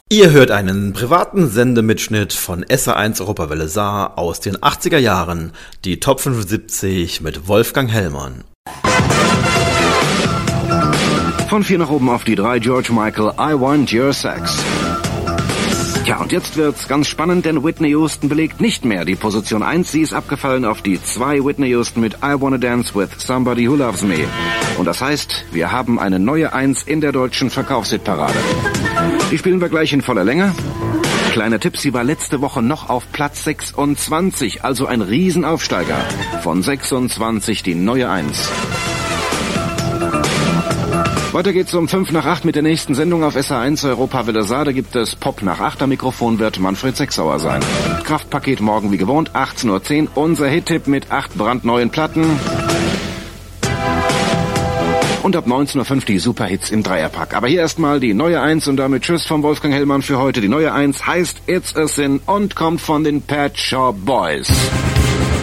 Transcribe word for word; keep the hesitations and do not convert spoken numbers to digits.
Ihr hört einen privaten Sendemitschnitt von S R eins Europawelle Saar aus den achtziger Jahren, die Top fünfundsiebzig mit Wolfgang Hellmann. Von vier nach oben auf die drei, George Michael, I Want Your Sex. Ja, und jetzt wird's ganz spannend, denn Whitney Houston belegt nicht mehr die Position eins. Sie ist abgefallen auf die zwei. Whitney Houston mit I Wanna Dance with Somebody Who Loves Me. Und das heißt, wir haben eine neue eins in der deutschen Verkaufshitparade. Die spielen wir gleich in voller Länge. Kleiner Tipp, sie war letzte Woche noch auf Platz sechsundzwanzig, also ein Riesenaufsteiger. Von sechsundzwanzig die neue eins. Weiter geht's um fünf nach acht mit der nächsten Sendung auf S R eins Europawelle Saar. Da gibt es Pop nach acht. Am Mikrofon wird Manfred Sechsauer sein. Kraftpaket morgen wie gewohnt, achtzehn Uhr zehn. Unser Hit-Tipp mit acht brandneuen Platten. Und ab neunzehn Uhr fünf die Superhits im Dreierpack. Aber hier erstmal die neue eins und damit Tschüss vom Wolfgang Hellmann für heute. Die neue eins heißt It's a Sin und kommt von den Pet Shop Boys.